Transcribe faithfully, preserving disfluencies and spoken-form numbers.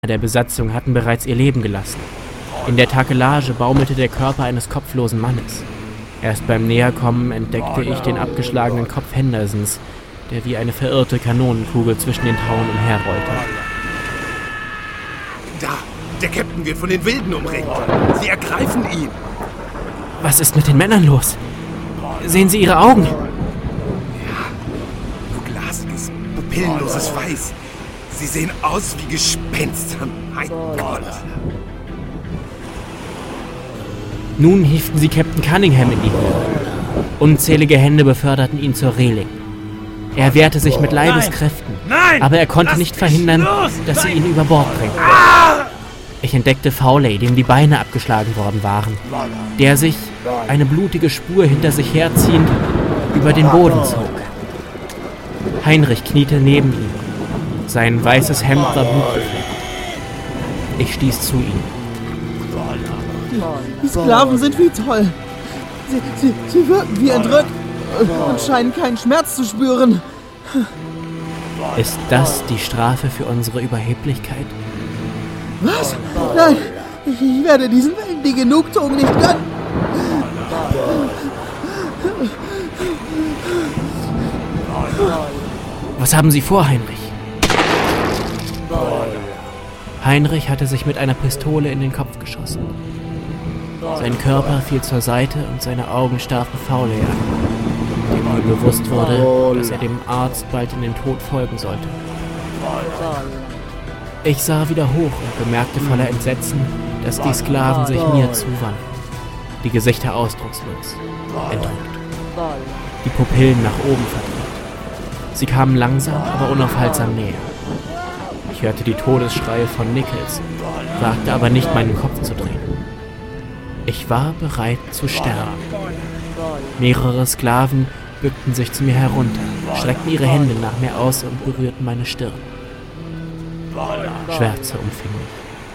der Besatzung hatten bereits ihr Leben gelassen. In der Takelage baumelte der Körper eines kopflosen Mannes. Erst beim Näherkommen entdeckte ich den abgeschlagenen Kopf Hendersons, der wie eine verirrte Kanonenkugel zwischen den Tauen umherrollte. Da, der Captain wird von den Wilden umringt. Sie ergreifen ihn. Was ist mit den Männern los? Sehen Sie ihre Augen? Ja, nur glasiges, pupillenloses Weiß. Sie sehen aus wie Gespenster. Mein Gott. Nun hieften sie Captain Cunningham in die Höhe. Unzählige Hände beförderten ihn zur Reling. Er wehrte sich mit Leibeskräften, Nein! aber er konnte Lass nicht mich verhindern, los! dass sie Nein! ihn über Bord bringen. Ah! Ich entdeckte Fowley, dem die Beine abgeschlagen worden waren, der sich, eine blutige Spur hinter sich herziehend, über den Boden zog. Heinrich kniete neben ihm. Sein weißes Hemd war blutbefleckt. Ich stieß zu ihm. Die Sklaven sind wie toll. Sie, sie, sie wirken wie entrückt und scheinen keinen Schmerz zu spüren. Ist das die Strafe für unsere Überheblichkeit? Was? Nein, ich werde diesen Wellen die Genugtuung nicht gönnen. Was haben Sie vor, Heinrich? Heinrich hatte sich mit einer Pistole in den Kopf geschossen. Sein Körper fiel zur Seite und seine Augen starrten Fowley an, dem ihm bewusst wurde, dass er dem Arzt bald in den Tod folgen sollte. Ich sah wieder hoch und bemerkte voller Entsetzen, dass die Sklaven sich mir zuwandten, die Gesichter ausdruckslos, entrückt, die Pupillen nach oben verdreht. Sie kamen langsam, aber unaufhaltsam näher. Ich hörte die Todesschreie von Nichols, wagte aber nicht, meinen Kopf zu drehen. Ich war bereit zu sterben. Mehrere Sklaven bückten sich zu mir herunter, streckten ihre Hände nach mir aus und berührten meine Stirn. Schwärze umfing mich.